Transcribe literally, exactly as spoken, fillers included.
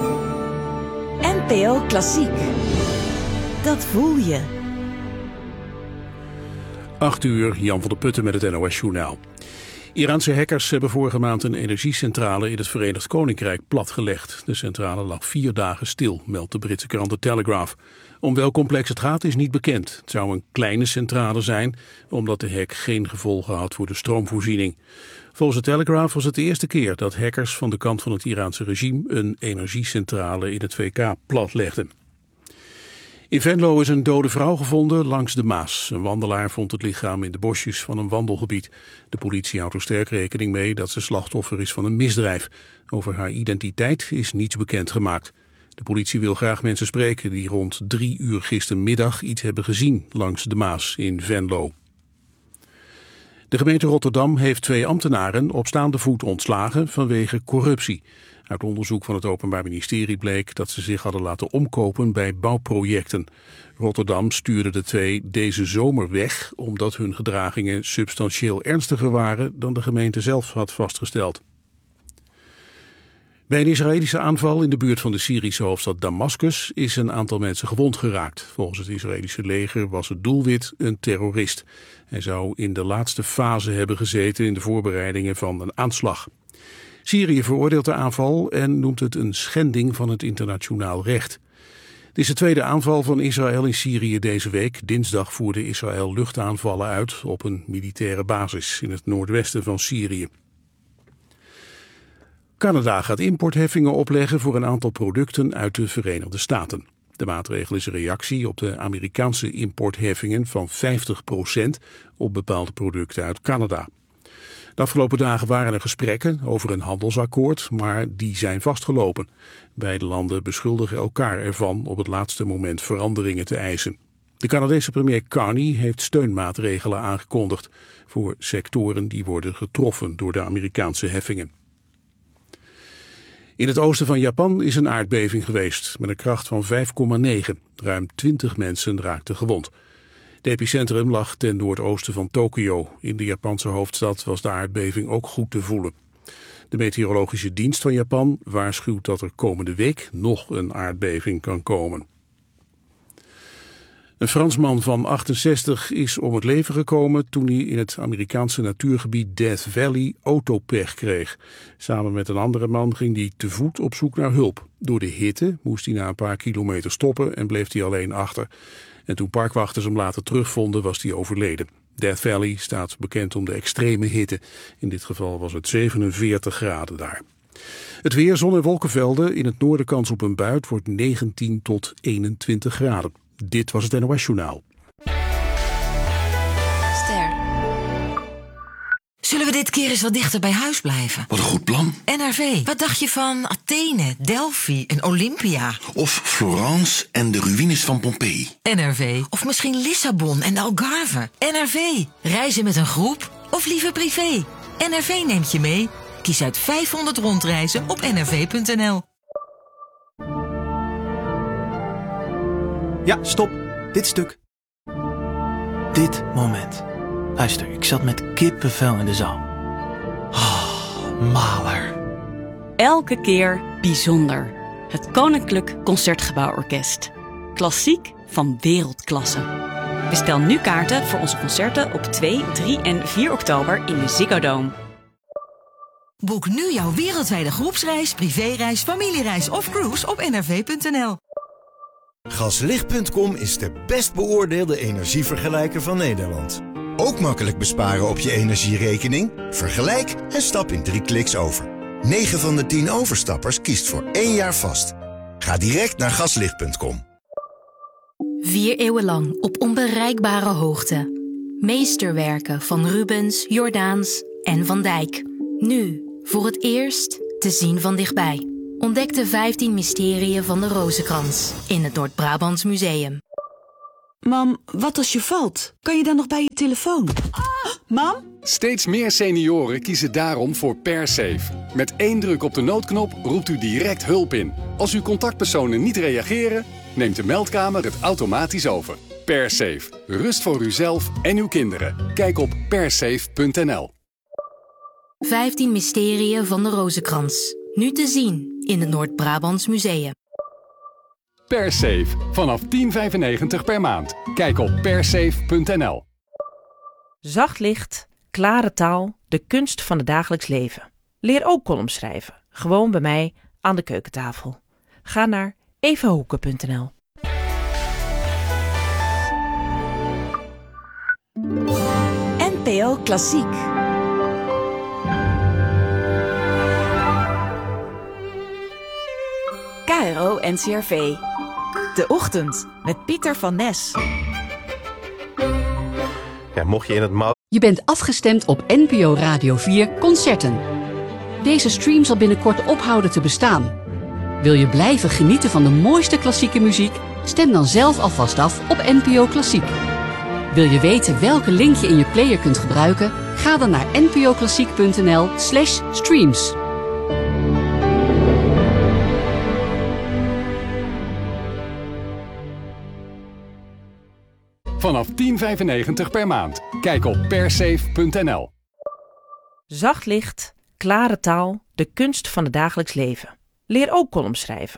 N P O Klassiek. Dat voel je. acht uur, Jan van der Putten met het N O S-journaal. Iraanse hackers hebben vorige maand een energiecentrale in het Verenigd Koninkrijk platgelegd. De centrale lag vier dagen stil, meldt de Britse krant The Telegraph. Om welk complex het gaat is niet bekend. Het zou een kleine centrale zijn, omdat de hack geen gevolgen had voor de stroomvoorziening. Volgens The Telegraph was het de eerste keer dat hackers van de kant van het Iraanse regime een energiecentrale in het V K platlegden. In Venlo is een dode vrouw gevonden langs de Maas. Een wandelaar vond het lichaam in de bosjes van een wandelgebied. De politie houdt er sterk rekening mee dat ze slachtoffer is van een misdrijf. Over haar identiteit is niets bekendgemaakt. De politie wil graag mensen spreken die rond drie uur gistermiddag iets hebben gezien langs de Maas in Venlo. De gemeente Rotterdam heeft twee ambtenaren op staande voet ontslagen vanwege corruptie. Uit onderzoek van het Openbaar Ministerie bleek dat ze zich hadden laten omkopen bij bouwprojecten. Rotterdam stuurde de twee deze zomer weg omdat hun gedragingen substantieel ernstiger waren dan de gemeente zelf had vastgesteld. Bij een Israëlische aanval in de buurt van de Syrische hoofdstad Damascus is een aantal mensen gewond geraakt. Volgens het Israëlische leger was het doelwit een terrorist. Hij zou in de laatste fase hebben gezeten in de voorbereidingen van een aanslag. Syrië veroordeelt de aanval en noemt het een schending van het internationaal recht. Het is de tweede aanval van Israël in Syrië deze week. Dinsdag voerde Israël luchtaanvallen uit op een militaire basis in het noordwesten van Syrië. Canada gaat importheffingen opleggen voor een aantal producten uit de Verenigde Staten. De maatregel is een reactie op de Amerikaanse importheffingen van vijftig procent op bepaalde producten uit Canada. De afgelopen dagen waren er gesprekken over een handelsakkoord, maar die zijn vastgelopen. Beide landen beschuldigen elkaar ervan op het laatste moment veranderingen te eisen. De Canadese premier Carney heeft steunmaatregelen aangekondigd voor sectoren die worden getroffen door de Amerikaanse heffingen. In het oosten van Japan is een aardbeving geweest met een kracht van vijf komma negen. Ruim twintig mensen raakten gewond. Het epicentrum lag ten noordoosten van Tokio. In de Japanse hoofdstad was de aardbeving ook goed te voelen. De meteorologische dienst van Japan waarschuwt dat er komende week nog een aardbeving kan komen. Een Fransman van achtenzestig is om het leven gekomen toen hij in het Amerikaanse natuurgebied Death Valley autopech kreeg. Samen met een andere man ging hij te voet op zoek naar hulp. Door de hitte moest hij na een paar kilometer stoppen en bleef hij alleen achter. En toen parkwachters hem later terugvonden was hij overleden. Death Valley staat bekend om de extreme hitte. In dit geval was het zevenenveertig graden daar. Het weer, zon en wolkenvelden. In het noorden kans op een bui. Het wordt negentien tot eenentwintig graden. Dit was het N O S-journaal. Ster. Zullen we dit keer eens wat dichter bij huis blijven? Wat een goed plan. N R V. Wat dacht je van Athene, Delphi en Olympia? Of Florence en de ruïnes van Pompeii. N R V. Of misschien Lissabon en de Algarve. N R V. Reizen met een groep of liever privé? N R V neemt je mee. Kies uit vijfhonderd rondreizen op n r v punt n l. Ja, stop. Dit stuk. Dit moment. Luister, ik zat met kippenvel in de zaal. Oh, maler. Elke keer bijzonder. Het Koninklijk Concertgebouworkest. Klassiek van wereldklasse. Bestel nu kaarten voor onze concerten op twee, drie en vier oktober in de Ziggo Dome. Boek nu jouw wereldwijde groepsreis, privéreis, familiereis of cruise op n r v punt n l. Gaslicht punt com is de best beoordeelde energievergelijker van Nederland. Ook makkelijk besparen op je energierekening? Vergelijk en stap in drie kliks over. negen van de tien overstappers kiest voor één jaar vast. Ga direct naar gaslicht punt com. Vier eeuwen lang op onbereikbare hoogte. Meesterwerken van Rubens, Jordaens en Van Dijk. Nu, voor het eerst, te zien van dichtbij. Ontdek de vijftien mysterieën van de Rozenkrans in het Noord-Brabants Museum. Mam, wat als je valt? Kan je dan nog bij je telefoon? Ah, mam? Steeds meer senioren kiezen daarom voor PerSafe. Met één druk op de noodknop roept u direct hulp in. Als uw contactpersonen niet reageren, neemt de meldkamer het automatisch over. PerSafe. Rust voor uzelf en uw kinderen. Kijk op persafe punt n l. vijftien mysterieën van de Rozenkrans. Nu te zien in het Noord-Brabants Museum. Persafe, vanaf tien vijfennegentig per maand. Kijk op persafe punt n l. Zacht licht, klare taal, de kunst van het dagelijks leven. Leer ook columns schrijven, gewoon bij mij aan de keukentafel. Ga naar evahoeken punt n l. N P O Klassiek. K R O N C R V. De Ochtend met Pieter van Nes. Ja, mocht je in het mouw... Je bent afgestemd op N P O Radio vier Concerten. Deze stream zal binnenkort ophouden te bestaan. Wil je blijven genieten van de mooiste klassieke muziek? Stem dan zelf alvast af op N P O Klassiek. Wil je weten welke link je in je player kunt gebruiken? Ga dan naar n p o klassiek punt n l slash streams. Vanaf tien vijfennegentig per maand. Kijk op persafe punt n l. Zacht licht, klare taal, de kunst van het dagelijks leven. Leer ook columns schrijven,